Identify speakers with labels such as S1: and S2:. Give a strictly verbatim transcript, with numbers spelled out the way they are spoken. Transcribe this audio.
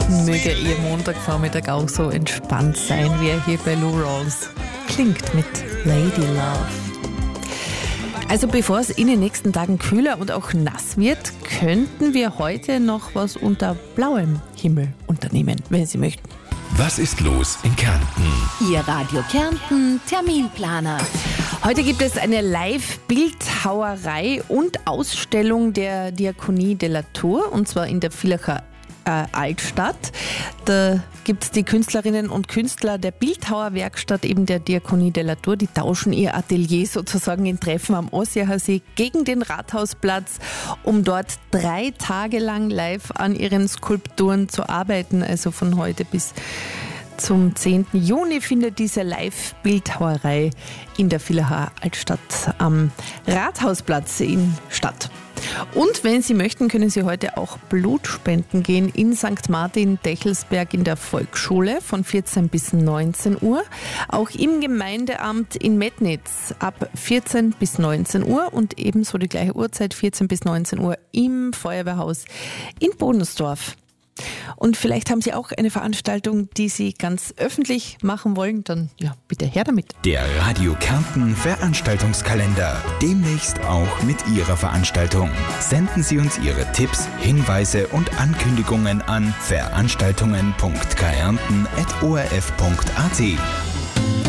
S1: Möge Ihr Montagvormittag auch so entspannt sein, wie er hier bei Lou Rawls klingt mit Lady Love. Also bevor es in den nächsten Tagen kühler und auch nass wird, könnten wir heute noch was unter blauem Himmel unternehmen, wenn Sie möchten.
S2: Was ist los in Kärnten?
S3: Ihr Radio Kärnten Terminplaner.
S1: Heute gibt es eine Live-Bildhauerei und Ausstellung der Diakonie de la Tour, und zwar in der Villacher äh, Altstadt. Da gibt es die Künstlerinnen und Künstler der Bildhauerwerkstatt, eben der Diakonie de la Tour, die tauschen ihr Atelier sozusagen in Treffen am Ossiacher See gegen den Rathausplatz, um dort drei Tage lang live an ihren Skulpturen zu arbeiten. Also von heute bis zum zehnten Juni findet diese Live-Bildhauerei in der Villacher Altstadt am Rathausplatz in statt. Und wenn Sie möchten, können Sie heute auch Blut spenden gehen in Sankt Martin-Dechelsberg in der Volksschule von vierzehn bis neunzehn Uhr. Auch im Gemeindeamt in Metnitz ab vierzehn bis neunzehn Uhr und ebenso die gleiche Uhrzeit, vierzehn bis neunzehn Uhr im Feuerwehrhaus in Bodensdorf. Und vielleicht haben Sie auch eine Veranstaltung, die Sie ganz öffentlich machen wollen, dann ja, bitte her damit.
S2: Der Radio Kärnten Veranstaltungskalender. Demnächst auch mit Ihrer Veranstaltung. Senden Sie uns Ihre Tipps, Hinweise und Ankündigungen an veranstaltungen punkt kärnten at o r f punkt a t.